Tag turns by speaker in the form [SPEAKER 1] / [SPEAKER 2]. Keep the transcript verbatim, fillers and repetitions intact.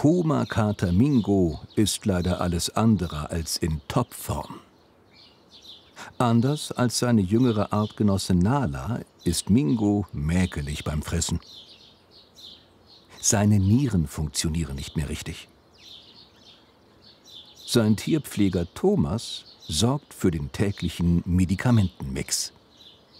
[SPEAKER 1] Puma-Kater Mingo ist leider alles andere als in Topform. Anders als seine jüngere Artgenosse Nala ist Mingo mäkelig beim Fressen. Seine Nieren funktionieren nicht mehr richtig. Sein Tierpfleger Thomas sorgt für den täglichen Medikamentenmix.